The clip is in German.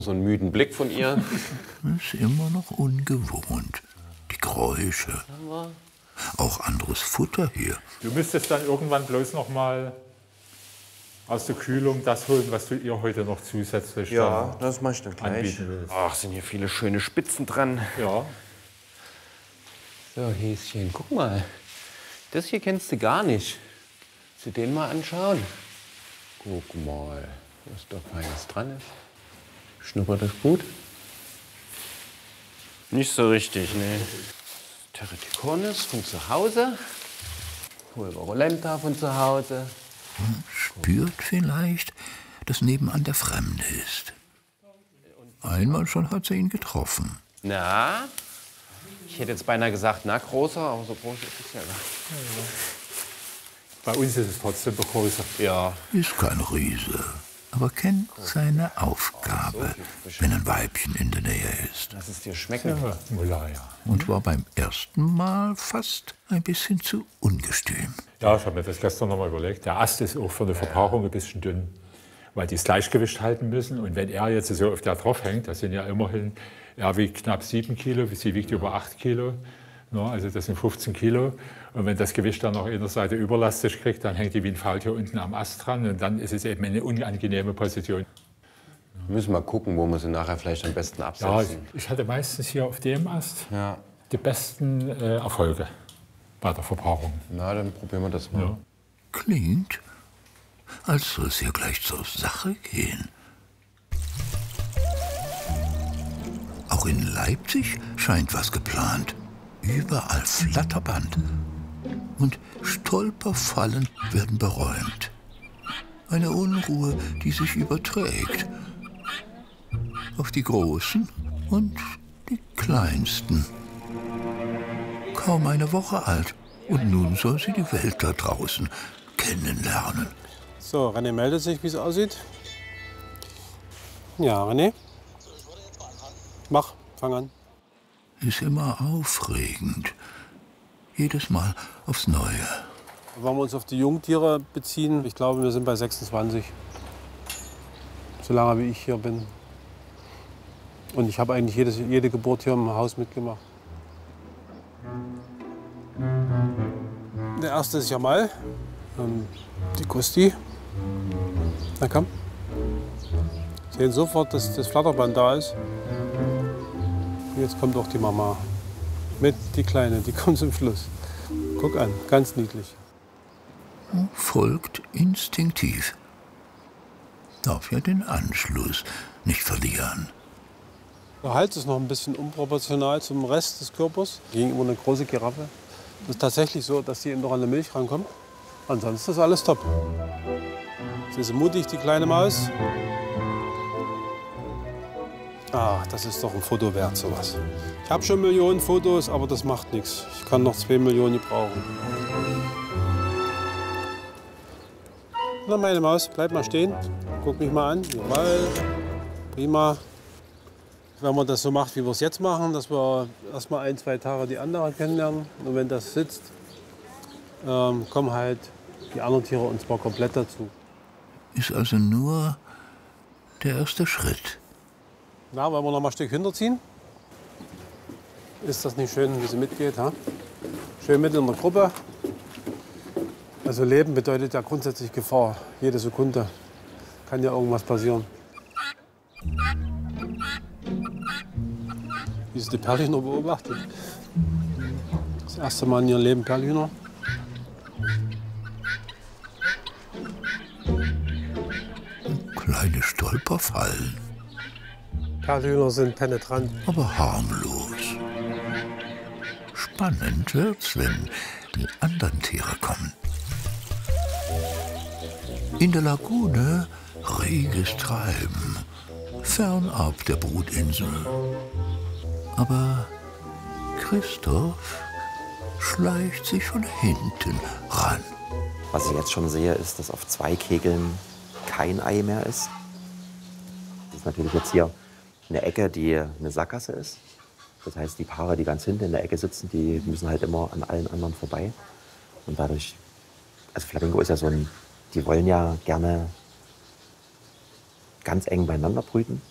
So einen müden Blick von ihr. Ist immer noch ungewohnt. Die Geräusche. Auch anderes Futter hier. Du müsstest dann irgendwann bloß noch mal aus der Kühlung das holen, was du ihr heute noch zusätzlich Ja, das mach ich dann gleich. anbieten willst. Ach, sind hier viele schöne Spitzen dran. Ja. So, Häschen, guck mal. Das hier kennst du gar nicht. Willst du den mal anschauen? Guck mal, was da Feines dran ist. Schnuppert das gut? Nicht so richtig, ne. Terraticornis von zu Hause. Pulverolenta von zu Hause. Spürt vielleicht, dass nebenan der Fremde ist. Einmal schon hat sie ihn getroffen. Na? Ich hätte jetzt beinahe gesagt, na, großer, aber so groß ist es ja gar nicht. Bei uns ist es trotzdem größer. Ja. Ist kein Riese, aber kennt seine Aufgabe, wenn ein Weibchen in der Nähe ist. Lass es dir schmecken. Ja, Mulla, ja. Und war beim ersten Mal fast ein bisschen zu ungestüm. Ja, ich habe mir das gestern noch mal überlegt. Der Ast ist auch für eine Verpaarung ein bisschen dünn, weil die das Gleichgewicht halten müssen. Und wenn er jetzt so auf der drauf hängt, das sind ja immerhin, er wiegt knapp 7 Kilo, sie wiegt über 8 Kilo. No, also das sind 15 Kilo. Und wenn das Gewicht dann noch in der Seite überlastig kriegt, dann hängt die wie ein Faultier unten am Ast dran. Und dann ist es eben eine unangenehme Position. Wir müssen mal gucken, wo wir sie nachher vielleicht am besten Ja, absetzen. ich hatte meistens hier auf dem Ast Ja. die besten Erfolge bei der Verpaarung. Na, dann probieren wir das mal. Ja. Klingt, als soll es hier gleich zur Sache gehen. Auch in Leipzig scheint was geplant. Überall Flatterband. Und Stolperfallen werden beräumt. Eine Unruhe, die sich überträgt. Auf die Großen und die Kleinsten. Kaum eine Woche alt. Und nun soll sie die Welt da draußen kennenlernen. So, René meldet sich, wie es aussieht. Ja, René. Mach, fang an. Ist immer aufregend. Jedes Mal aufs Neue. Wenn wir uns auf die Jungtiere beziehen, ich glaube, wir sind bei 26. So lange wie ich hier bin. Und ich habe eigentlich jede Geburt hier im Haus mitgemacht. Der erste ist Jamal, die Gusti. Na komm. Sehen sofort, dass das Flatterband da ist. Und jetzt kommt auch die Mama. Mit die Kleine, die kommt zum Schluss. Guck an, ganz niedlich. Folgt instinktiv. Darf ja den Anschluss nicht verlieren. Der Hals ist noch ein bisschen unproportional zum Rest des Körpers. Gegenüber einer großen Giraffe. Das ist tatsächlich so, dass die eben noch an der Milch rankommt. Ansonsten ist alles top. Sie ist mutig, die kleine Maus. Ach, das ist doch ein Foto wert, sowas. Ich habe schon Millionen Fotos, aber das macht nichts. Ich kann noch 2 Millionen gebrauchen. Na, meine Maus, bleib mal stehen. Guck mich mal an. Jawohl. Prima. Wenn man das so macht, wie wir es jetzt machen, dass wir erst mal 1, 2 Tage die anderen kennenlernen. Und wenn das sitzt, kommen halt die anderen Tiere und zwar komplett dazu. Ist also nur der erste Schritt. Na, wollen wir noch mal ein Stück hinterziehen? Ist das nicht schön, wie sie mitgeht? Ha? Schön mit in der Gruppe. Also Leben bedeutet ja grundsätzlich Gefahr. Jede Sekunde kann ja irgendwas passieren. Wie sie die Perlhühner beobachtet. Das erste Mal in ihrem Leben Perlhühner. Kleine Stolperfallen, Perlhühner sind penetrant. aber harmlos. Spannend wird's, wenn die anderen Tiere kommen. In der Lagune reges Treiben, fernab der Brutinsel. Aber Christoph schleicht sich von hinten ran. Was ich jetzt schon sehe, ist, dass auf 2 Kegeln kein Ei mehr ist. Das ist natürlich jetzt hier eine Ecke, die eine Sackgasse ist. Das heißt, die Paare, die ganz hinten in der Ecke sitzen, die müssen halt immer an allen anderen vorbei. Und dadurch, also Flamingo ist ja so ein, die wollen ja gerne ganz eng beieinander brüten.